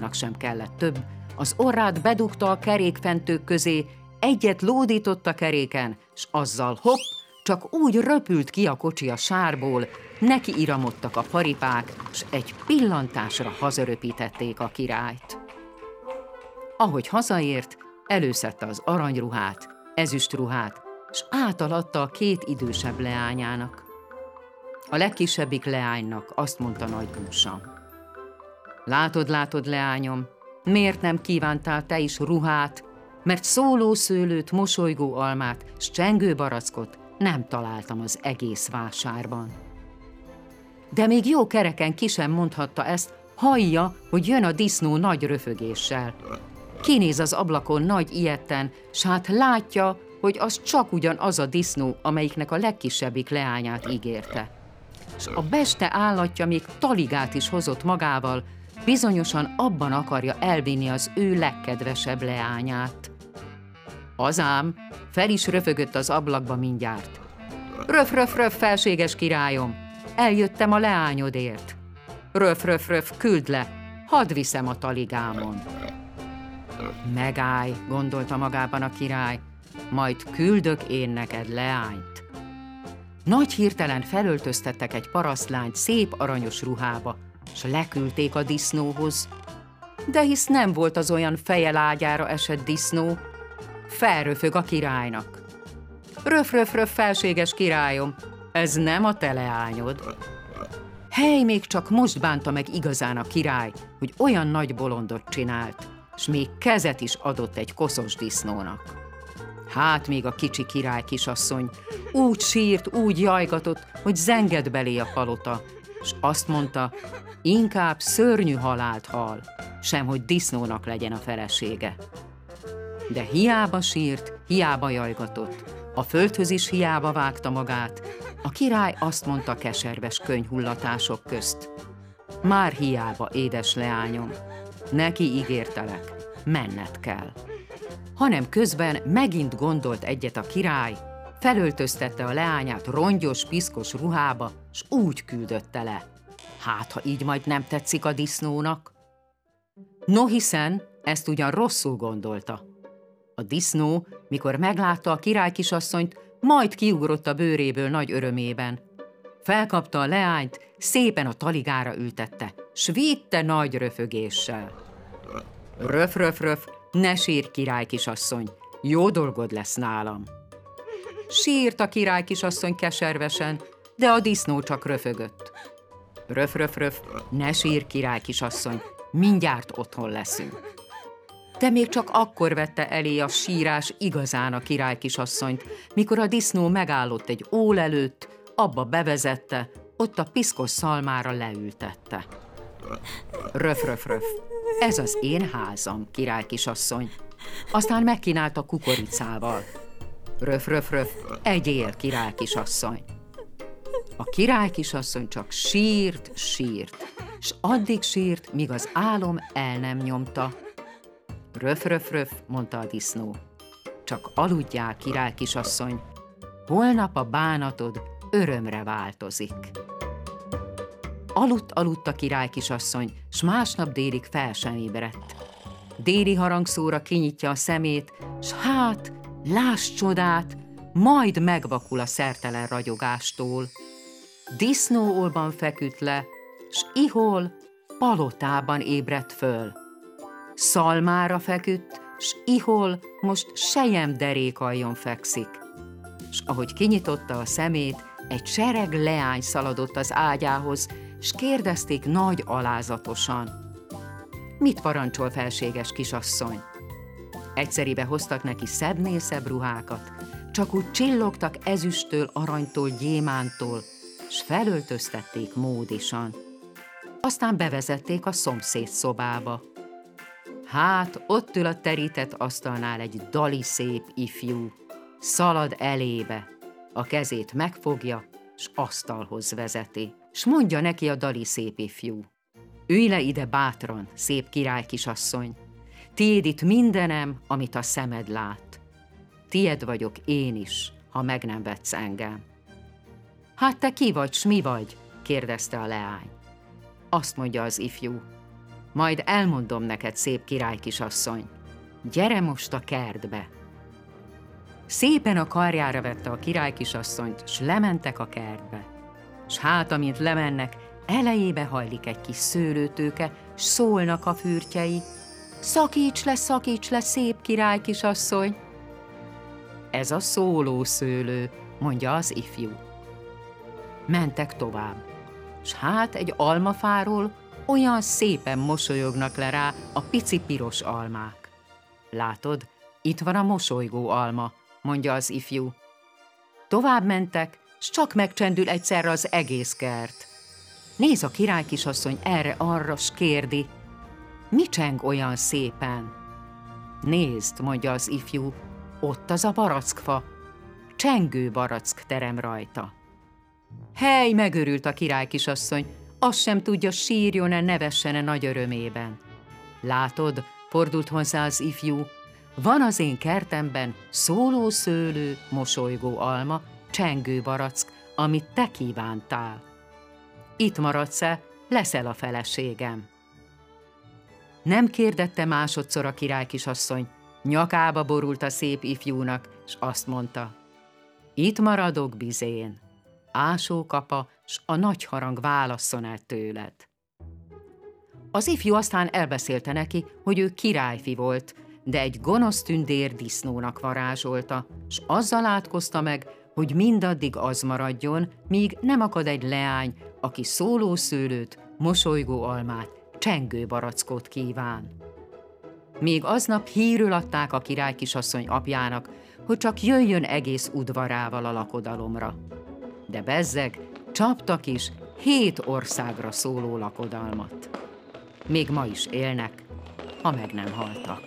sem kellett több, az orrát bedugta a kerékfentők közé, egyet lódított a keréken, s azzal hopp, csak úgy röpült ki a kocsi a sárból, neki iramodtak a paripák, s egy pillantásra hazaröpítették a királyt. Ahogy hazaért, előszedte az aranyruhát, ezüstruhát, s átalatta a 2 idősebb leányának. A legkisebbik leánynak azt mondta nagybúsan: látod, leányom, miért nem kívántál te is ruhát, mert szőlőt, mosolygó almát, s csengő barackot nem találtam az egész vásárban. De még jó kereken ki sem mondhatta ezt, hallja, hogy jön a disznó nagy röfögéssel. Kinéz az ablakon nagy ijedten, s hát látja, hogy az csak ugyanaz a disznó, amelyiknek a legkisebbik leányát ígérte. S a beste állatja még taligát is hozott magával, bizonyosan abban akarja elvinni az ő legkedvesebb leányát. Azám, fel is röfögött az ablakba mindjárt. Röf, röf, röf, felséges királyom, eljöttem a leányodért. Röf, röf, röf, küldd le, hadd viszem a taligámon. Megállj, gondolta magában a király, majd küldök én neked leányt. Nagy hirtelen felöltöztettek egy parasztlányt szép aranyos ruhába, s leküldték a disznóhoz. De hisz nem volt az olyan feje lágyára esett disznó. Felröfög a királynak. Röf, röf, röf, felséges királyom, ez nem a te leányod. Hely, még csak most bánta meg igazán a király, hogy olyan nagy bolondot csinált, s még kezet is adott egy koszos disznónak. Hát még a kicsi király kisasszony úgy sírt, úgy jajgatott, hogy zengett belé a palota, s azt mondta, inkább szörnyű halált hal, sem hogy disznónak legyen a felesége. De hiába sírt, hiába jajgatott, a földhöz is hiába vágta magát, a király azt mondta keserves könyhullatások közt: már hiába, édes leányom, neki ígértelek, menned kell. Hanem közben megint gondolt egyet a király, felöltöztette a leányát rongyos, piszkos ruhába, s úgy küldötte le. Hát, ha így majd nem tetszik a disznónak? No, hiszen ezt ugyan rosszul gondolta. A disznó, mikor meglátta a király kisasszonyt, majd kiugrott a bőréből nagy örömében. Felkapta a leányt, szépen a taligára ültette, s vitte nagy röfögéssel. Röf, röf, röf, ne sírj, király kisasszony, jó dolgod lesz nálam. Sírt a király kisasszony keservesen, de a disznó csak röfögött. Röf, röf, röf, ne sírj, király kisasszony, mindjárt otthon leszünk. De még csak akkor vette elé a sírás igazán a király kisasszonyt, mikor a disznó megállott egy ól előtt, abba bevezette, ott a piszkos szalmára leültette. Röf, röf, röf, ez az én házam, király kisasszony. Aztán megkínálta kukoricával. Röf, röf, röf, egyél, király kisasszony. A király kisasszony csak sírt, s addig sírt, míg az álom el nem nyomta. Röf, röf, röf, mondta a disznó. Csak aludjál, király kisasszony, holnap a bánatod örömre változik. Aludt a király kisasszony, s másnap délig fel sem ébredt. Déli harangszóra kinyitja a szemét, s hát, láss csodát, majd megvakul a szertelen ragyogástól. Disznóolban feküdt le, s ihol palotában ébredt föl. Szalmára feküdt, s ihol most selyemderékaljon fekszik. S ahogy kinyitotta a szemét, egy sereg leány szaladott az ágyához, s kérdezték nagy alázatosan: mit parancsol, felséges kisasszony? Egyszeribe hoztak neki szebbnél szebb ruhákat, csak úgy csillogtak ezüsttől, aranytól, gyémántól, s felöltöztették módisan. Aztán bevezették a szomszéd szobába. Hát ott ül a terített asztalnál egy dali szép ifjú, szalad elébe, a kezét megfogja, s asztalhoz vezeti. S mondja neki a dali szép ifjú: ülj le ide bátran, szép király kisasszony, tiéd itt mindenem, amit a szemed lát. Tied vagyok én is, ha meg nem vetsz engem. Hát te ki vagy, s mi vagy? kérdezte a leány. Azt mondja az ifjú: Majd elmondom neked, szép királykisasszony. Gyere most a kertbe. Szépen a karjára vette a királykisasszonyt, s lementek a kertbe. S hát, amint lemennek, elejébe hajlik egy kis szőlőtőke, s szólnak a fürtjei. Szakíts le, szép királykisasszony! Ez a szólószőlő, mondja az ifjú. Mentek tovább, s hát egy almafáról olyan szépen mosolyognak le rá a pici piros almák. Látod, itt van a mosolygó alma, mondja az ifjú. Tovább mentek, s csak megcsendül egyszerre az egész kert. Néz a királykisasszony erre-arra, s kérdi, mi cseng olyan szépen? Nézd, mondja az ifjú, ott az a barackfa, csengő barack terem rajta. Hely, megörült a királykisasszony, azt sem tudja, sírjon-e, nevessen-e nagy örömében. Látod, fordult hozzá az ifjú, van az én kertemben szólószőlő, mosolygó alma, csengő barack, amit te kívántál. Itt maradsz-e, leszel a feleségem. Nem kérdette másodszor a királykisasszony, nyakába borult a szép ifjúnak, s azt mondta, itt maradok bizén, ásókapa, s a nagy harang válasszon el tőled. Az ifjú aztán elbeszélte neki, hogy ő királyfi volt, de egy gonosz tündér disznónak varázsolta, s azzal átkozta meg, hogy mindaddig az maradjon, míg nem akad egy leány, aki szólószőlőt, mosolygó almát, csengő barackot kíván. Még aznap hírül adták a királykisasszony apjának, hogy csak jöjjön egész udvarával a lakodalomra. De bezzeg, csaptak is 7 országra szóló lakodalmat. Még ma is élnek, ha meg nem haltak.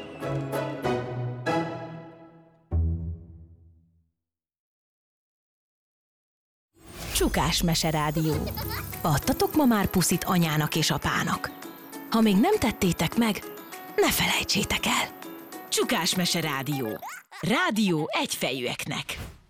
Csukás Meserádió. Adtatok ma már puszit anyának és apának? Ha még nem tettétek meg, ne felejtsétek el! Csukás Meserádió. Rádió egyfejűeknek.